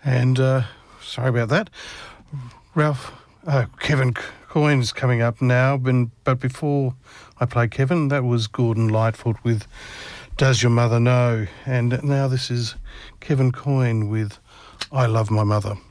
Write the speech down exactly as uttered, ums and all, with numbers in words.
And uh, sorry about that. Ralph, uh, Kevin Coyne's coming up now, but, but before I play Kevin, that was Gordon Lightfoot with Does Your Mother Know? And now this is Kevin Coyne with I Love My Mother.